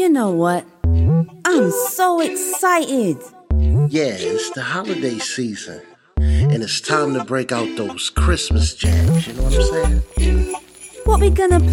You know what? I'm so excited. Yeah, it's the holiday season. And it's time to break out those Christmas jams, you know what I'm saying? What we gonna